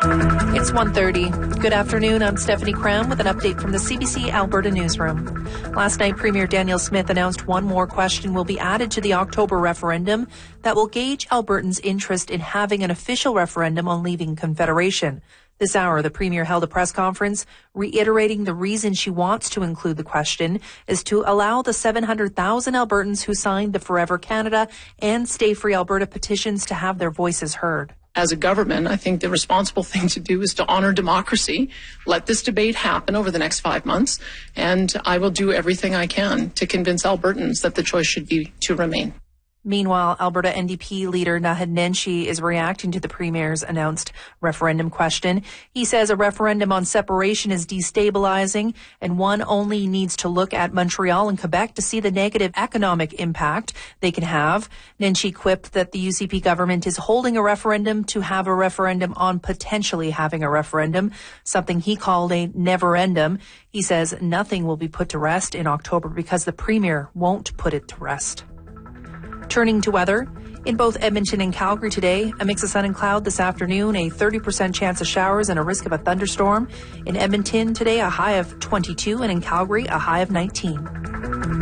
It's 1:30. Good afternoon. I'm Stephanie Cram with an update from the CBC Alberta newsroom. Last night, Premier Danielle Smith announced one more question will be added to the October referendum that will gauge Albertans' interest in having an official referendum on leaving Confederation. This hour, the Premier held a press conference reiterating the reason she wants to include the question is to allow the 700,000 Albertans who signed the Forever Canada and Stay Free Alberta petitions to have their voices heard. As a government, I think the responsible thing to do is to honor democracy, let this debate happen over the next 5 months, and I will do everything I can to convince Albertans that the choice should be to remain. Meanwhile, Alberta NDP leader Naheed Nenshi is reacting to the Premier's announced referendum question. He says a referendum on separation is destabilizing and one only needs to look at Montreal and Quebec to see the negative economic impact they can have. Nenshi quipped that the UCP government is holding a referendum to have a referendum on potentially having a referendum, something he called a never-endum. He says nothing will be put to rest in October because the Premier won't put it to rest. Turning to weather, in both Edmonton and Calgary today, a mix of sun and cloud this afternoon, a 30% chance of showers and a risk of a thunderstorm. In Edmonton today, a high of 22, and in Calgary, a high of 19.